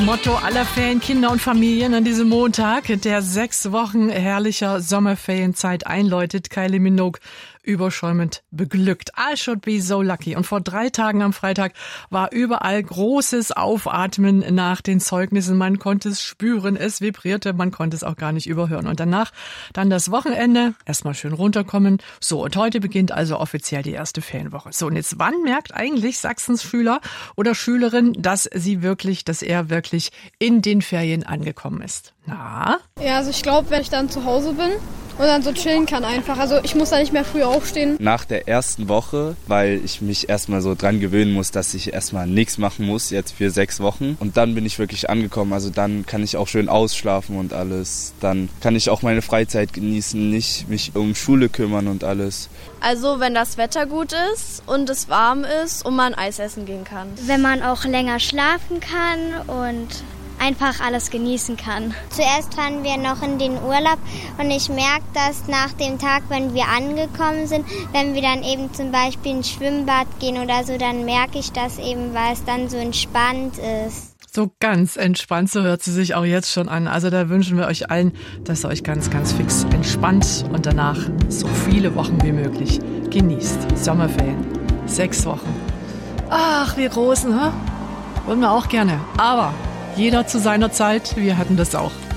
Motto aller Ferienkinder und Familien an diesem Montag, der 6 Wochen herrlicher Sommerferienzeit einläutet. Kylie Minogue überschäumend beglückt. I should be so lucky. Und vor 3 Tagen am Freitag war überall großes Aufatmen nach den Zeugnissen. Man konnte es spüren, es vibrierte, man konnte es auch gar nicht überhören. Und danach dann das Wochenende, erstmal schön runterkommen. So, und heute beginnt also offiziell die erste Ferienwoche. So, und jetzt wann merkt eigentlich Sachsens Schüler oder Schülerin, dass er wirklich in den Ferien angekommen ist? Na? Ja, also ich glaube, wenn ich dann zu Hause bin und dann so chillen kann einfach. Also ich muss da nicht mehr früh aufstehen. Nach der ersten Woche, weil ich mich erstmal so dran gewöhnen muss, dass ich erstmal nichts machen muss, jetzt für 6 Wochen. Und dann bin ich wirklich angekommen. Also dann kann ich auch schön ausschlafen und alles. Dann kann ich auch meine Freizeit genießen, nicht mich um Schule kümmern und alles. Also wenn das Wetter gut ist und es warm ist und man Eis essen gehen kann. Wenn man auch länger schlafen kann und einfach alles genießen kann. Zuerst fahren wir noch in den Urlaub und ich merke, dass nach dem Tag, wenn wir angekommen sind, wenn wir dann eben zum Beispiel ins Schwimmbad gehen oder so, dann merke ich das eben, weil es dann so entspannt ist. So ganz entspannt, so hört sie sich auch jetzt schon an. Also da wünschen wir euch allen, dass ihr euch ganz, ganz fix entspannt und danach so viele Wochen wie möglich genießt. Sommerferien, 6 Wochen. Ach, wir Großen, hä? Wollen wir auch gerne. Aber jeder zu seiner Zeit, wir hatten das auch.